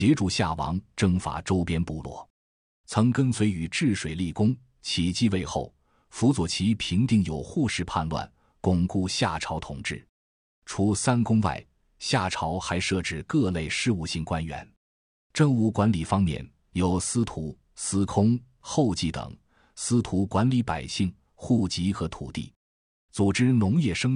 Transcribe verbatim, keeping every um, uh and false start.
协助夏王征伐周边部落，曾跟随与治水立功。起继位后，辅佐其平定有扈氏叛乱，巩固夏朝统治。除三公外，夏朝还设置各类事务性官员。政务管理方面有司徒、司空、后继等。司徒管理百姓、户籍和土地，组织农业生